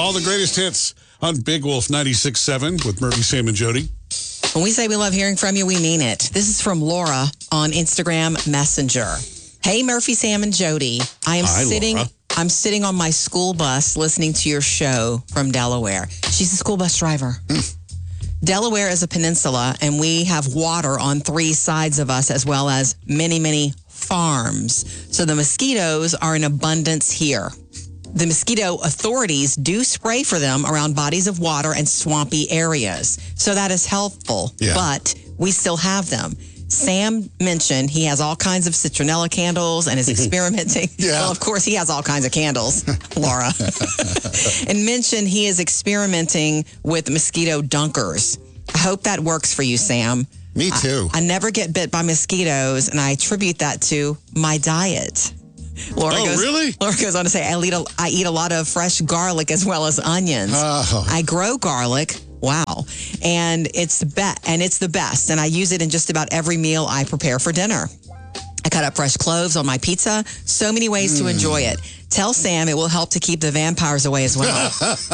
All the greatest hits on Big Wolf 96.7 with Murphy, Sam, and Jody. When we say we love hearing from you, we mean it. This is from Laura on Instagram Messenger. Hey, Murphy, Sam, and Jody. I'm sitting on my school bus listening to your show from Delaware. She's a school bus driver. Delaware is a peninsula, and we have water on 3 sides of us, as well as many, many farms. So the mosquitoes are in abundance here. The mosquito authorities do spray for them around bodies of water and swampy areas. So that is helpful, but we still have them. Sam mentioned he has all kinds of citronella candles and is experimenting. Well, of course, he has all kinds of candles, Laura. And mentioned he is experimenting with mosquito dunkers. I hope that works for you, Sam. Me too. I never get bit by mosquitoes, and I attribute that to my diet. Laura goes on to say, I eat a lot of fresh garlic as well as onions. I grow garlic. Wow. And it's the best. And I use it in just about every meal I prepare for dinner. I cut up fresh cloves on my pizza. So many ways to enjoy it. Tell Sam it will help to keep the vampires away as well.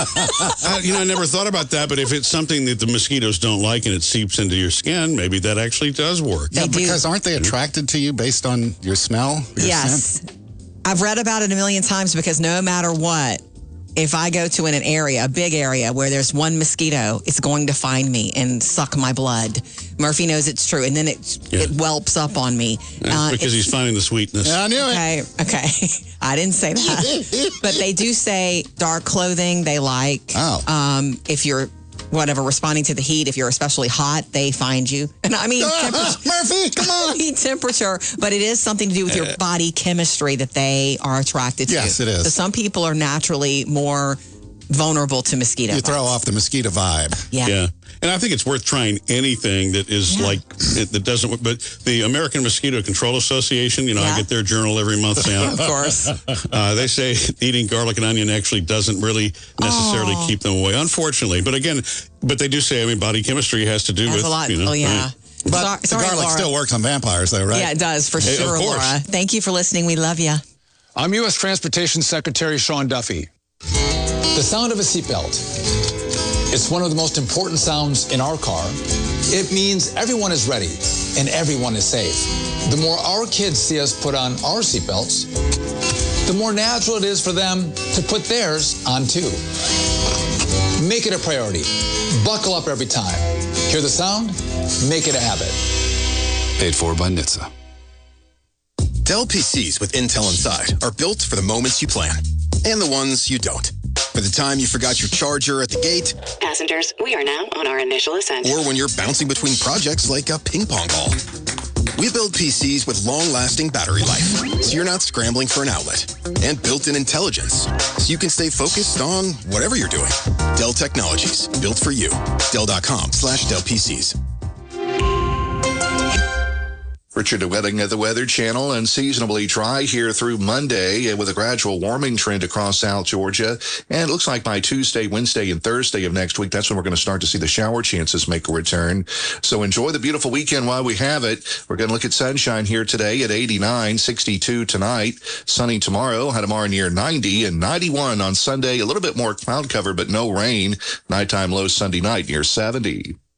I never thought about that, but if it's something that the mosquitoes don't like and it seeps into your skin, maybe that actually does work. Yeah, because aren't they attracted to you based on your smell? Your scent? I've read about it a million times because no matter what, if I go to an area, a big area where there's one mosquito, it's going to find me and suck my blood. Murphy knows it's true, and then it whelps up on me. Because he's finding the sweetness. Yeah, I knew it. Okay. I didn't say that. But they do say dark clothing they like. If you're responding to the heat, if you're especially hot, they find you. And I mean, Murphy, come on. Temperature, but it is something to do with your body chemistry that they are attracted to. Yes, it is. So some people are naturally more vulnerable to mosquito bites. Throw off the mosquito vibe. Yeah. And I think it's worth trying anything that is that doesn't work. But the American Mosquito Control Association, I get their journal every month, Sam. Of course. They say eating garlic and onion actually doesn't really necessarily keep them away, unfortunately. But they do say, body chemistry has to do with, a lot. Right? But the garlic still works on vampires, though, right? Yeah, it does, for sure, of course. Laura. Thank you for listening. We love you. I'm U.S. Transportation Secretary Sean Duffy. The sound of a seatbelt. It's one of the most important sounds in our car. It means everyone is ready and everyone is safe. The more our kids see us put on our seatbelts, the more natural it is for them to put theirs on too. Make it a priority. Buckle up every time. Hear the sound? Make it a habit. Paid for by NHTSA. Dell PCs with Intel inside are built for the moments you plan and the ones you don't. For the time you forgot your charger at the gate. Passengers, we are now on our initial ascent. Or when you're bouncing between projects like a ping pong ball. We build PCs with long-lasting battery life, so you're not scrambling for an outlet. And built-in intelligence, so you can stay focused on whatever you're doing. Dell Technologies, built for you. Dell.com/Dell PCs. Richard Wedding at the Weather Channel, and seasonably dry here through Monday with a gradual warming trend across South Georgia. And it looks like by Tuesday, Wednesday, and Thursday of next week, that's when we're going to start to see the shower chances make a return. So enjoy the beautiful weekend while we have it. We're going to look at sunshine here today at 89, 62 tonight, sunny tomorrow, tomorrow near 90, and 91 on Sunday. A little bit more cloud cover, but no rain. Nighttime low Sunday night near 70.